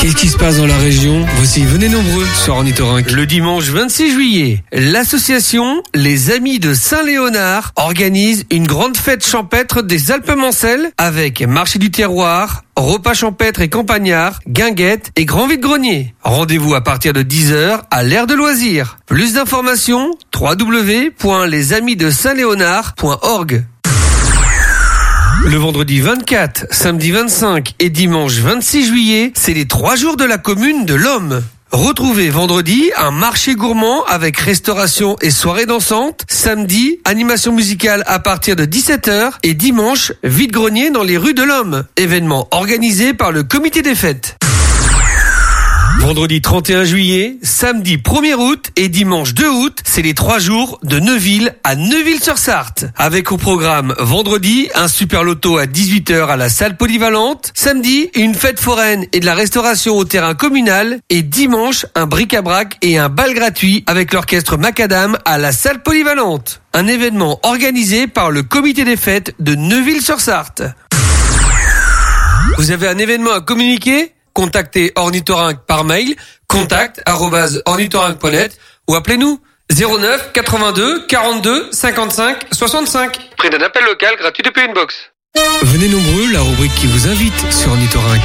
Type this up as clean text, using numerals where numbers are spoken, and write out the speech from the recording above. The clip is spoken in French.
Qu'est-ce qui se passe dans la région? Voici, venez nombreux sur Ornithorynque. Le dimanche 26 juillet, l'association Les Amis de Saint-Léonard organise une grande fête champêtre des Alpes-Mancelles avec marché du terroir, repas champêtre et campagnard, guinguettes et grand vide-grenier. Rendez-vous à partir de 10h à l'aire de loisirs. Plus d'informations, www.lesamidessaintléonard.org. Le vendredi 24, samedi 25 et dimanche 26 juillet, c'est les 3 jours de la commune de l'Homme. Retrouvez vendredi un marché gourmand avec restauration et soirée dansante. Samedi, animation musicale à partir de 17h et dimanche, vide-grenier dans les rues de l'Homme. Événement organisé par le comité des fêtes. Vendredi 31 juillet, samedi 1er août et dimanche 2 août, c'est les 3 jours de Neuville à Neuville-sur-Sarthe. Avec au programme vendredi, un super loto à 18h à la salle polyvalente. Samedi, une fête foraine et de la restauration au terrain communal. Et dimanche, un bric-à-brac et un bal gratuit avec l'orchestre Macadam à la salle polyvalente. Un événement organisé par le comité des fêtes de Neuville-sur-Sarthe. Vous avez un événement à communiquer ? Contactez Ornithorynque par mail, contact@ornithorynque.net ou appelez-nous 09 82 42 55 65. Prix d'un appel local gratuit depuis une box. Venez nombreux, la rubrique qui vous invite sur Ornithorynque.